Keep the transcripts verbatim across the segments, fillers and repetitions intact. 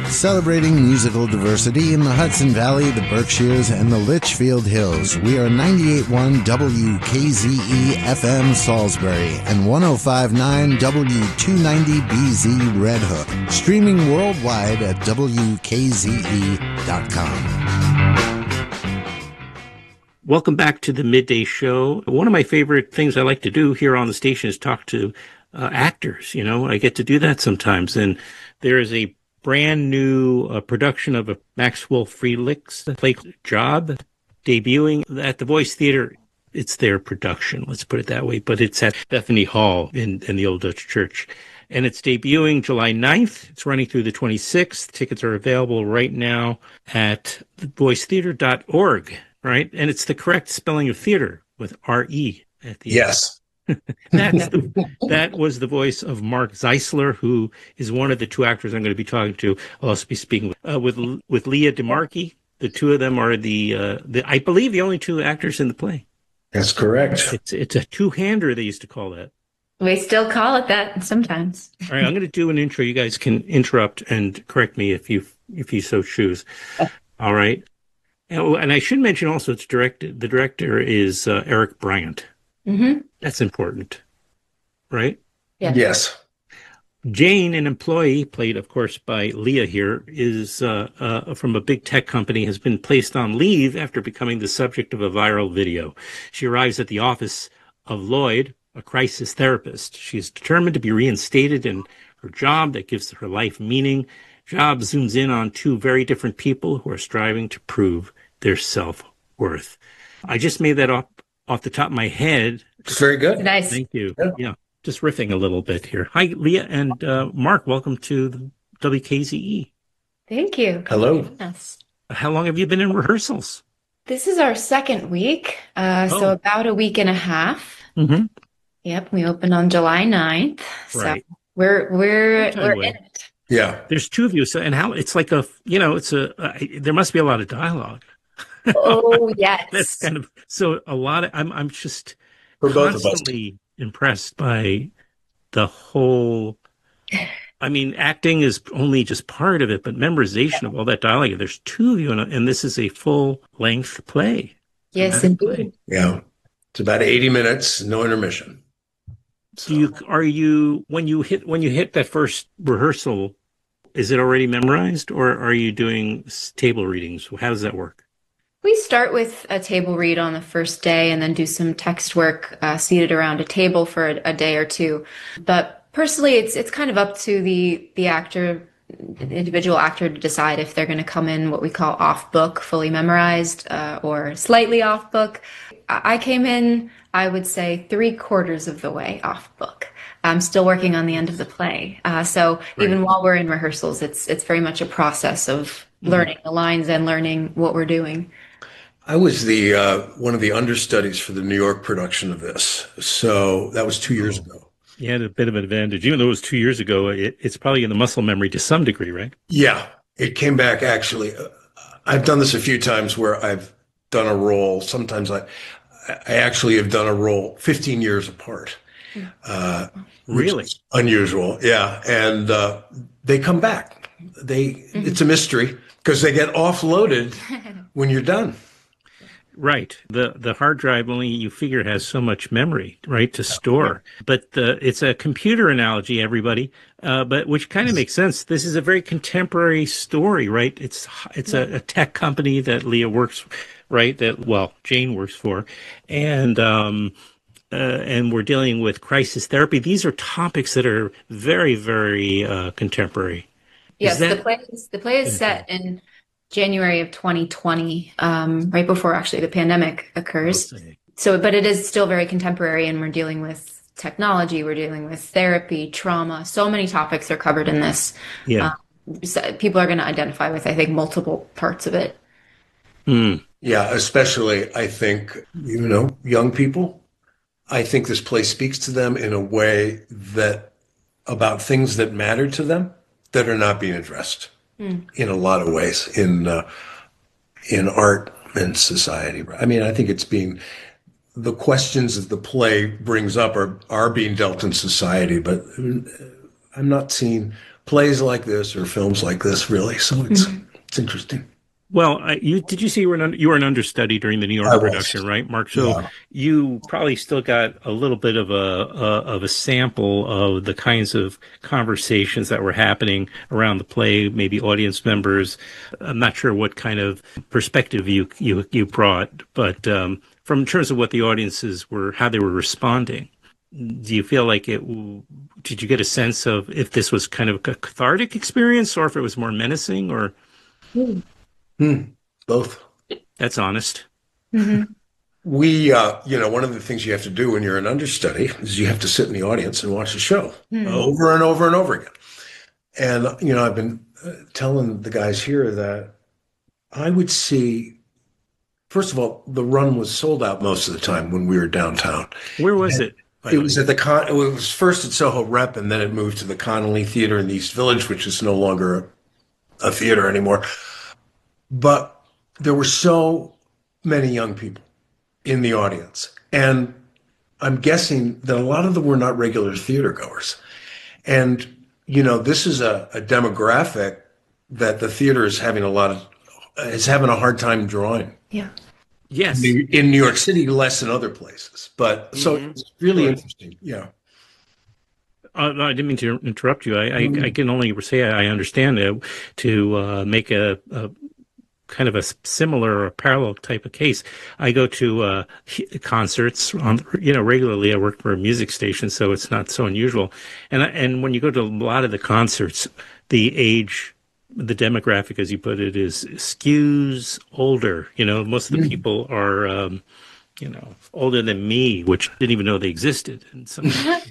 Celebrating musical diversity in the Hudson Valley, the Berkshires, and the Litchfield Hills. We are ninety-eight point one W K Z E F M Salisbury and one oh five point nine W two ninety B Z Red Hook. Streaming worldwide at W K Z E dot com. Welcome back to the Midday Show. One of my favorite things I like to do here on the station is talk to uh, actors. You know, I get to do that sometimes. And there is a brand new uh, production of a Maxwell Freelicks play Job debuting at the Voice Theater. It's their production, let's put it that way, but it's at Bethany Hall in, in the Old Dutch Church. And it's debuting July ninth. It's running through the twenty-sixth. Tickets are available right now at voice theater dot org, right? And it's the correct spelling of theater with R E at the end. Yes. That's the, that was the voice of Mark Zeisler, who is one of the two actors I'm going to be talking to. I'll also be speaking with uh, with, with Leah DeMarchi. The two of them are the, uh, the I believe the only two actors in the play. That's correct. It's it's a two-hander, they used to call that. We still call it that sometimes. All right, I'm going to do an intro. You guys can interrupt and correct me if you if you so choose. All right. And, and I should mention also, it's directed. The director is uh, Eric Bryant. Mm-hmm. That's important, right? Yeah. Yes. Jane, an employee, played, of course, by Leah here, is uh, uh, from a big tech company, has been placed on leave after becoming the subject of a viral video. She arrives at the office of Lloyd, a crisis therapist. She is determined to be reinstated in her job that gives her life meaning. Job zooms in on two very different people who are striving to prove their self-worth. I just made that up off the top of my head. It's very good. Nice. Thank you. Yeah. Yeah. Just riffing a little bit here. Hi, Leah and uh, Mark. Welcome to the W K Z E. Thank you. Hello. Yes. How long have you been in rehearsals? This is our second week, uh, Oh. so about a week and a half. Mm-hmm. Yep, we opened on July ninth. So Right. we're we're Good we're way. in it. Yeah. There's two of you. So, and how it's like a, you know, it's a, uh, there must be a lot of dialogue. Oh yes. That's kind of, so a lot of, I'm, I'm just For both of us. constantly impressed by the whole, I mean, acting is only just part of it, but memorization of all that dialogue. There's two of you, and, and this is a full length play. Yes, Dramatic indeed. play. Yeah. It's about eighty minutes, no intermission. So, Do you, are you, when you hit, when you hit that first rehearsal, is it already memorized, or are you doing s- table readings? How does that work? We start with a table read on the first day and then do some text work uh, seated around a table for a, a day or two. But personally, it's it's kind of up to the the actor, the individual actor, to decide if they're going to come in what we call off book, fully memorized, uh, or slightly off book. I I came in, I would say, three quarters of the way off book. I'm still working on the end of the play. Uh, so even while we're in rehearsals, it's it's very much a process of learning the lines and learning what we're doing. I was the uh, one of the understudies for the New York production of this. So that was two years ago. You had a bit of an advantage, even though it was two years ago. It, it's probably in the muscle memory to some degree, right? Yeah. It came back actually. Uh, I've done this a few times where I've done a role. Sometimes I, I actually have done a role fifteen years apart. Uh, which Really? is unusual. Yeah. And uh, they come back. They, it's a mystery because they get offloaded when you're done. Right. The the hard drive only, you figure, has so much memory, right, to store. But the, it's a computer analogy, everybody, uh, but which kind of makes sense. This is a very contemporary story, right? It's it's a, a tech company that Leah works, right? That well, Jane works for, and um, uh, and we're dealing with crisis therapy. These are topics that are very, very uh, contemporary. Yes, that- the play is, the play is set in January of twenty twenty, um, right before actually the pandemic occurs. So, but it is still very contemporary, and we're dealing with technology, we're dealing with therapy, trauma. So many topics are covered in this. Yeah. Um, so people are going to identify with, I think, multiple parts of it. Mm. Yeah, especially I think, you know, young people. I think this play speaks to them in a way that about things that matter to them that are not being addressed mm. in a lot of ways in uh, in art and society. I mean, I think it's being the questions that the play brings up are are being dealt in society, but I'm not seeing plays like this or films like this, really. So it's mm-hmm. it's interesting. Well, uh, you did you see you were an, you were an understudy during the New York I production, was. right, Mark? So yeah. You probably still got a little bit of a, a of a sample of the kinds of conversations that were happening around the play. Maybe audience members. I'm not sure what kind of perspective you you you brought, but um, from in terms of what the audiences were, how they were responding. Do you feel like it? Did you get a sense of if this was kind of a cathartic experience, or if it was more menacing, or? Mm. Hmm. Both. That's honest. Mm-hmm. We, uh, you know, one of the things you have to do when you're an understudy is you have to sit in the audience and watch the show mm-hmm. over and over and over again. And, you know, I've been uh, telling the guys here that I would see, first of all, the run was sold out most of the time when we were downtown. Where was and it? It was at the Con. It was first at Soho Rep, and then it moved to the Connolly Theater in the East Village, which is no longer a, a theater anymore. But there were so many young people in the audience. And I'm guessing that a lot of them were not regular theater goers. And, you know, this is a, a demographic that the theater is having a lot of, is having a hard time drawing. Yeah. Yes. In New York City, less than other places. But so mm-hmm. it's really sure. interesting. Yeah. Uh, I didn't mean to interrupt you. I, mm-hmm. I, I can only say I understand it to uh, make a, a kind of a similar or parallel type of case. I go to uh, concerts on, you know, regularly. I work for a music station, so it's not so unusual. And and when you go to a lot of the concerts, the age, the demographic, as you put it, is skews older. You know, most of the people are, um, you know, older than me, which didn't even know they existed. And some.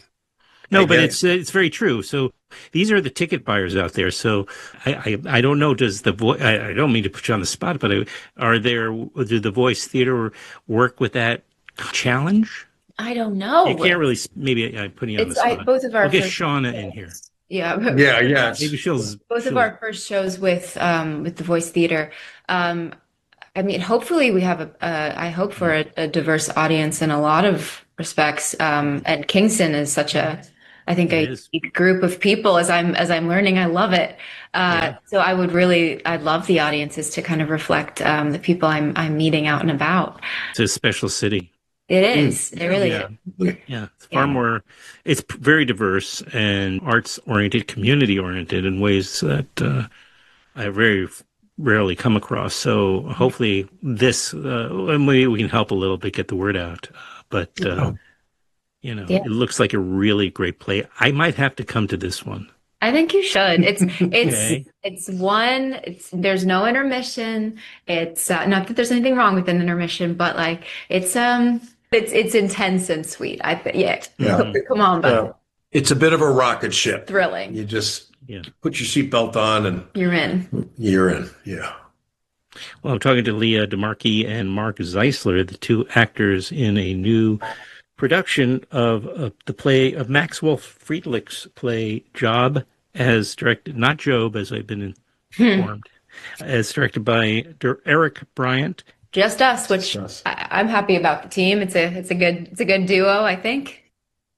No, but it's uh, it's very true. So these are the ticket buyers out there. So I I, I don't know. Does the vo- I, I don't mean to put you on the spot, but I, are there do the Voice Theater work with that challenge? I don't know. You can't really. Maybe I'm putting you on it's, the spot. I, both of our I'll get first Shauna shows. in here. Yeah, yeah, yeah. Maybe she'll. Both she'll, of our first shows with um with the Voice Theater. Um, I mean, hopefully we have a. Uh, I hope for a, a diverse audience in a lot of respects. Um, and Kingston is such a. I think a group of people as I'm as I'm learning, I love it. Uh, yeah. So I would really, I'd love the audiences to kind of reflect um, the people I'm I'm meeting out and about. It's a special city. It is. Mm. It really yeah. is. Yeah, it's far yeah. more. It's very diverse and arts oriented, community oriented in ways that uh, I very rarely come across. So hopefully this, uh, maybe we can help a little bit get the word out. Uh, but. Uh, oh. You know, yeah. It looks like a really great play. I might have to come to this one. I think you should. It's it's okay. it's one. It's there's no intermission. It's uh, not that there's anything wrong with an intermission, but like it's um it's it's intense and sweet. I think yeah. yeah. Come on, buddy. Yeah. It's a bit of a rocket ship. Thrilling. You just yeah. put your seatbelt on and you're in. You're in. Yeah. Well, I'm talking to Leah DeMarchi and Mark Zeisler, the two actors in a new production of uh, the play of Maxwell Friedrich's play Job, as directed, not Job, as I've been informed, as directed by Eric Bryant. Just us, which Just us. I, I'm happy about the team. It's a it's a good it's a good duo, I think.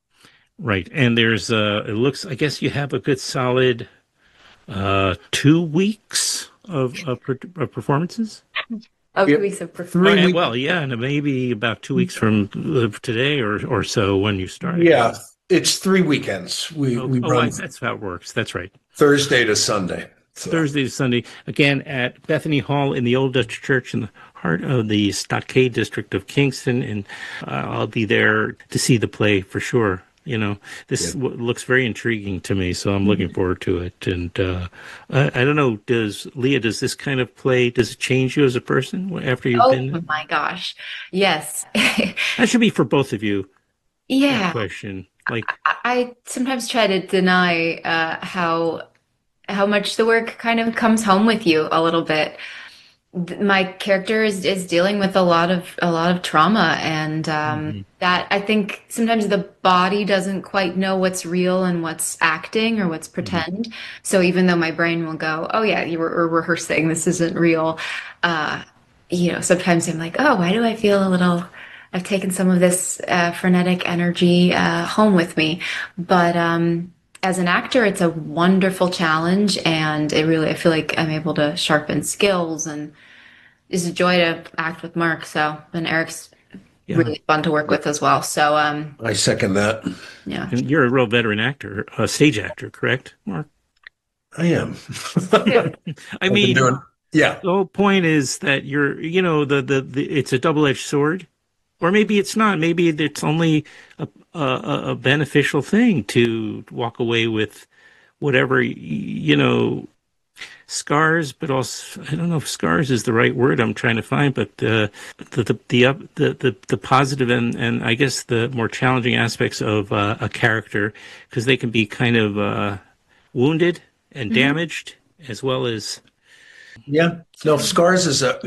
Right, and there's uh, it looks. I guess you have a good solid uh, two weeks of, of, of performances. Oh, two yep. weeks of performance. Right, well, yeah, and maybe about two weeks from today or, or so when you start. Yeah, it's three weekends. We oh, we oh, run. That's how it works. That's right. Thursday to Sunday. So. Thursday to Sunday, again at Bethany Hall in the Old Dutch Church in the heart of the Stockade district of Kingston, and uh, I'll be there to see the play for sure. You know, this yeah. w- looks very intriguing to me, so I'm looking forward to it. And uh, I, I don't know, does Leah, does this kind of play, does it change you as a person after you've oh, been? Oh my gosh, yes. That should be for both of you. Yeah. Question. Like I, I sometimes try to deny uh, how how much the work kind of comes home with you a little bit. My character is, is dealing with a lot of a lot of trauma, and um, mm-hmm. that I think sometimes the body doesn't quite know what's real and what's acting or what's pretend. Mm-hmm. So even though my brain will go, "Oh yeah, you were rehearsing. This isn't real," uh, you know, sometimes I'm like, "Oh, why do I feel a little?" I've taken some of this uh, frenetic energy uh, home with me, but um, as an actor, it's a wonderful challenge, and it really, I feel like I'm able to sharpen skills, and it's a joy to act with Mark. So, and Eric's Yeah. really fun to work with as well. So, um, I second that. yeah. And you're a real veteran actor, a stage actor, correct, Mark? I am. I I've mean, been doing, yeah. the whole point is that you're, you know, the, the, the it's a double-edged sword, or maybe it's not. Maybe it's only a, a, a beneficial thing to walk away with whatever, you know, scars, but also, I don't know if scars is the right word I'm trying to find, but uh, the the the, up, the the the positive and and I guess the more challenging aspects of uh, a character, because they can be kind of uh, wounded and damaged, as well as Yeah. No, scars is a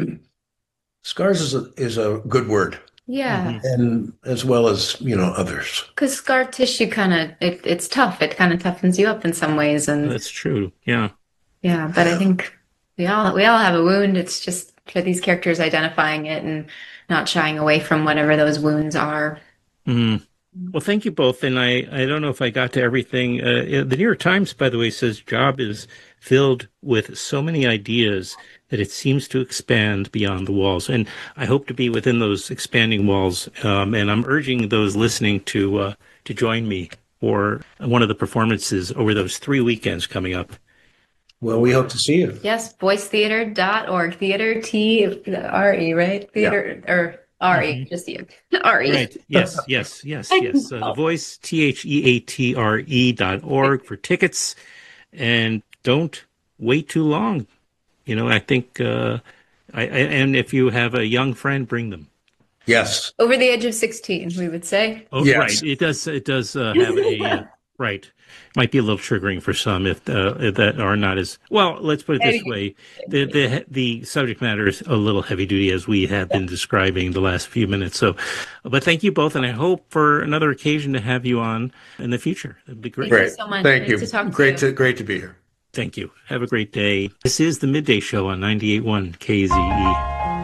scars is a is a good word, Yeah. and as well as, you know, others. Because scar tissue kind of, it, it's tough. It kind of toughens you up in some ways. And that's true. Yeah. yeah, but I think we all, we all have a wound. It's just for these characters identifying it and not shying away from whatever those wounds are. Mm. Well, thank you both. And I, I don't know if I got to everything. Uh, the New York Times, by the way, says Job is filled with so many ideas that it seems to expand beyond the walls. And I hope to be within those expanding walls. Um, and I'm urging those listening to uh, to join me for one of the performances over those three weekends coming up. Well, we hope to see you. Yes, voice theater dot org. Theater, T R E, right? Theater, or R E, just you. R E. Right. Yes, yes, yes, yes. Uh, the Voice, T H E A T R E dot org for tickets. And don't wait too long. You know, I think, uh, I, I, and if you have a young friend, bring them. Yes. Over the age of sixteen, we would say. Oh, Yes. right. It does, it does uh, have a, uh, right. Might be a little triggering for some if, uh, if that are not as, well, let's put it this way. The, the, the subject matter is a little heavy duty, as we have been describing the last few minutes. So, but thank you both. And I hope for another occasion to have you on in the future. That'd be great. Thank you Great. so much. Thank Nice you. to talk to great you. to great to be here. Thank you. Have a great day. This is the Midday Show on ninety-eight point one K Z E.